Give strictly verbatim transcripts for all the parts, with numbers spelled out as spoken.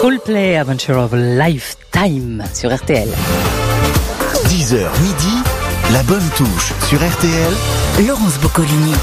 Coldplay, Adventure of a Lifetime sur R T L. dix heures midi, la bonne touche sur R T L. Laurence Boccolini.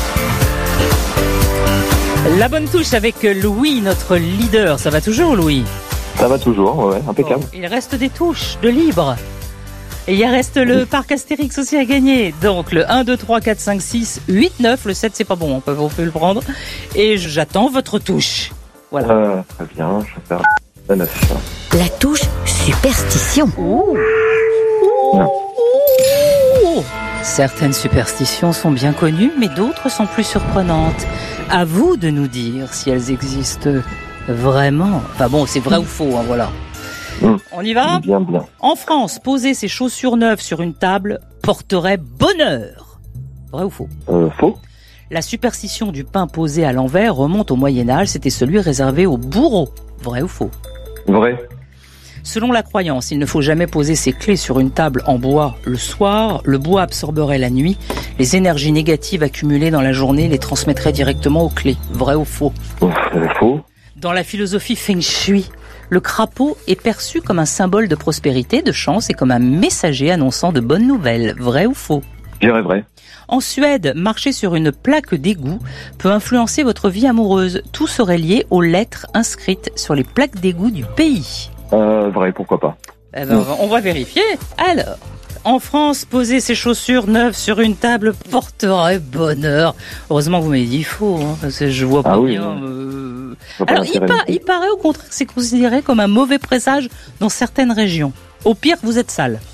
La bonne touche avec Louis, notre leader. Ça va toujours, Louis? Ça va toujours, ouais, impeccable. Bon, il reste des touches de libre. Et il reste le parc Astérix aussi à gagner. Donc le un, deux, trois, quatre, cinq, six, huit, neuf. Le sept, c'est pas bon, on peut, on peut le prendre. Et j'attends votre touche. Voilà. Euh, très bien, je vais faire la neuf. La touche superstition. Ouh. Ouh. Ouh. Certaines superstitions sont bien connues, mais d'autres sont plus surprenantes. À vous de nous dire si elles existent vraiment. Enfin bon, c'est vrai ou faux, hein, voilà. Mmh. On y va ? Bien, bien. En France, poser ses chaussures neuves sur une table porterait bonheur. Vrai ou faux ? Euh, faux. La superstition du pain posé à l'envers remonte au Moyen-Âge, c'était celui réservé aux bourreaux. Vrai ou faux ? Vrai. Selon la croyance, il ne faut jamais poser ses clés sur une table en bois le soir. Le bois absorberait la nuit. Les énergies négatives accumulées dans la journée les transmettraient directement aux clés. Vrai ou faux ? Euh, faux. Dans la philosophie Feng Shui, le crapaud est perçu comme un symbole de prospérité, de chance et comme un messager annonçant de bonnes nouvelles. Vrai ou faux ? Je dirais vrai. En Suède, marcher sur une plaque d'égout peut influencer votre vie amoureuse. Tout serait lié aux lettres inscrites sur les plaques d'égout du pays. Euh, vrai, pourquoi pas. Eh ben, on va vérifier. Alors, en France, poser ses chaussures neuves sur une table porterait bonheur. Heureusement que vous m'avez dit faux, hein, parce que je vois pas Ah oui, bien. oui. Euh... Je vois pas Alors, il, l'intérêt pa- non plus. il paraît au contraire que c'est considéré comme un mauvais présage dans certaines régions. Au pire, vous êtes sale.